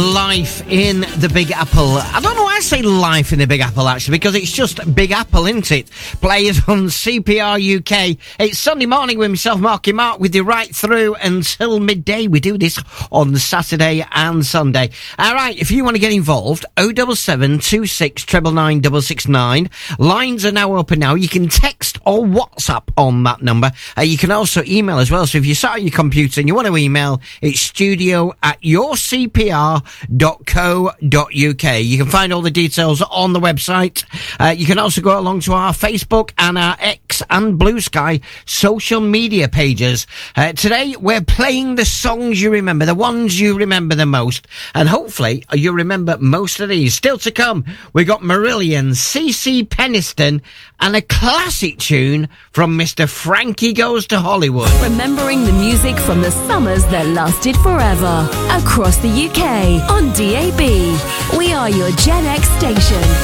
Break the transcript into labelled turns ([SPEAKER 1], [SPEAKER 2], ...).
[SPEAKER 1] Life in the Big Apple. I don't know why I say Life in the Big Apple, actually, because it's just Big Apple, isn't it? Players on CPR UK. It's Sunday morning with myself, Marky Mark, with you right through until midday. We do this on Saturday and Sunday. All right, if you want to get involved, 077 26 999 669. Lines are now open now. You can text or WhatsApp on that number. You can also email as well. So if you sat on your computer and you want to email, it's studio@yourcpr.co.uk. You can find all the details on the website. You can also go along to our Facebook and our X and Blue Sky social media pages. Today, we're playing the songs you remember, the ones you remember the most. And hopefully, you remember most of these. Still to come, we got Marillion, CeCe Peniston, and a classic tune from Mr. Frankie Goes to Hollywood.
[SPEAKER 2] Remembering the music from the summers that lasted forever. Across the UK, on DAB. We are your Gen X station.